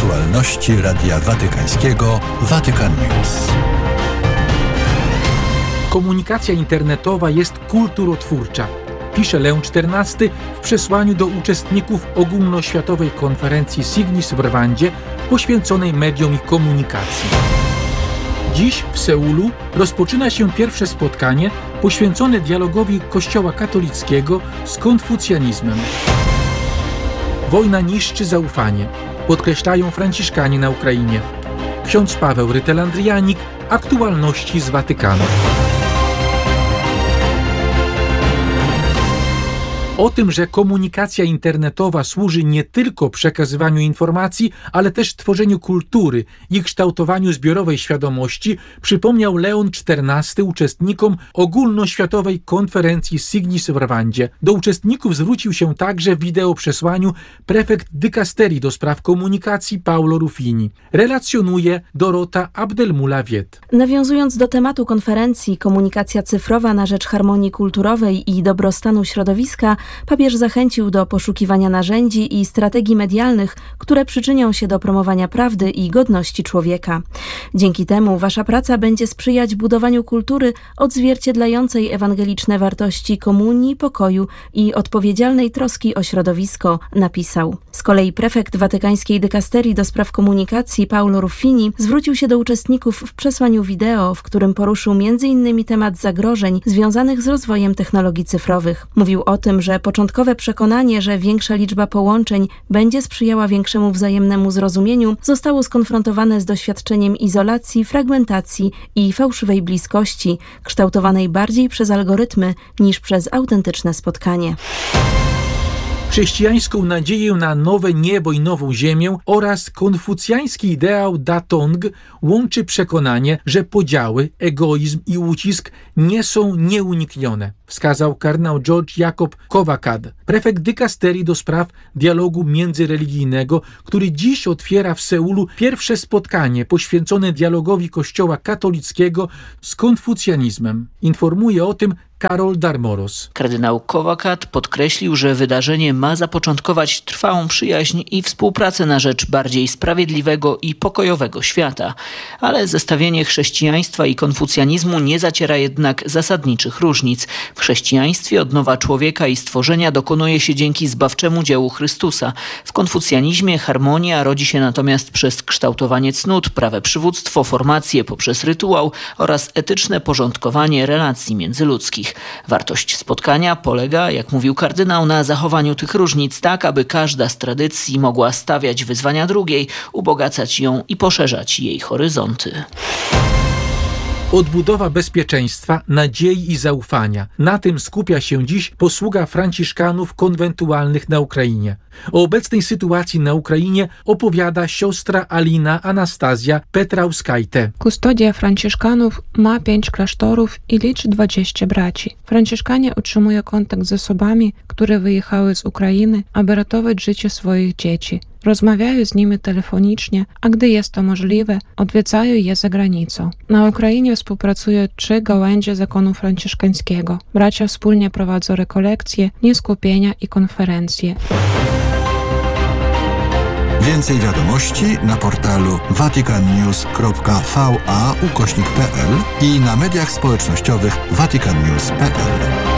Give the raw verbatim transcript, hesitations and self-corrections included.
Aktualności Radia Watykańskiego Vatican News. Komunikacja internetowa jest kulturotwórcza, pisze Leon czternasty w przesłaniu do uczestników ogólnoświatowej konferencji Signis w Rwandzie poświęconej mediom i komunikacji. Dziś w Seulu rozpoczyna się pierwsze spotkanie poświęcone dialogowi Kościoła katolickiego z konfucjanizmem. Wojna niszczy zaufanie, podkreślają Franciszkanie na Ukrainie. Ksiądz Paweł Rytel-Andrianik, aktualności z Watykanu. O tym, że komunikacja internetowa służy nie tylko przekazywaniu informacji, ale też tworzeniu kultury i kształtowaniu zbiorowej świadomości, przypomniał Leon czternasty uczestnikom ogólnoświatowej konferencji Signis w Rwandzie. Do uczestników zwrócił się także w wideoprzesłaniu prefekt dykasterii do spraw komunikacji Paolo Ruffini. Relacjonuje Dorota Abdelmula-Wiet. Nawiązując do tematu konferencji Komunikacja cyfrowa na rzecz harmonii kulturowej i dobrostanu środowiska, papież zachęcił do poszukiwania narzędzi i strategii medialnych, które przyczynią się do promowania prawdy i godności człowieka. Dzięki temu wasza praca będzie sprzyjać budowaniu kultury odzwierciedlającej ewangeliczne wartości komunii, pokoju i odpowiedzialnej troski o środowisko, napisał. Z kolei prefekt watykańskiej dykasterii do spraw komunikacji Paolo Ruffini zwrócił się do uczestników w przesłaniu wideo, w którym poruszył między innymi temat zagrożeń związanych z rozwojem technologii cyfrowych. Mówił o tym, że początkowe przekonanie, że większa liczba połączeń będzie sprzyjała większemu wzajemnemu zrozumieniu, zostało skonfrontowane z doświadczeniem izolacji, fragmentacji i fałszywej bliskości, kształtowanej bardziej przez algorytmy niż przez autentyczne spotkanie. Chrześcijańską nadzieję na nowe niebo i nową ziemię oraz konfucjański ideał Datong łączy przekonanie, że podziały, egoizm i ucisk nie są nieuniknione, wskazał kardynał George Jacob Kovakad, prefekt dykasterii do spraw dialogu międzyreligijnego, który dziś otwiera w Seulu pierwsze spotkanie poświęcone dialogowi Kościoła katolickiego z konfucjanizmem. Informuje o tym Karol Darmoros. Kardynał Kovakad podkreślił, że wydarzenie ma zapoczątkować trwałą przyjaźń i współpracę na rzecz bardziej sprawiedliwego i pokojowego świata. Ale zestawienie chrześcijaństwa i konfucjanizmu nie zaciera jednak zasadniczych różnic. W chrześcijaństwie odnowa człowieka i stworzenia dokonuje się dzięki zbawczemu dziełu Chrystusa. W konfucjanizmie harmonia rodzi się natomiast przez kształtowanie cnót, prawe przywództwo, formację poprzez rytuał oraz etyczne porządkowanie relacji międzyludzkich. Wartość spotkania polega, jak mówił kardynał, na zachowaniu tych różnic tak, aby każda z tradycji mogła stawiać wyzwania drugiej, ubogacać ją i poszerzać jej horyzonty. Odbudowa bezpieczeństwa, nadziei i zaufania. Na tym skupia się dziś posługa franciszkanów konwentualnych na Ukrainie. O obecnej sytuacji na Ukrainie opowiada siostra Alina Anastazja Petrauskajte. Kustodia franciszkanów ma pięć klasztorów i liczy dwadzieścia braci. Franciszkanie utrzymują kontakt z osobami, które wyjechały z Ukrainy, aby ratować życie swoich dzieci. Rozmawiają z nimi telefonicznie, a gdy jest to możliwe, odwiedzają je za granicą. Na Ukrainie współpracują trzy gałęzie zakonu franciszkańskiego. Bracia wspólnie prowadzą rekolekcje, nieskupienia i konferencje. Więcej wiadomości na portalu vaticannews kropka va ukośnik pl i na mediach społecznościowych vaticannews kropka pl.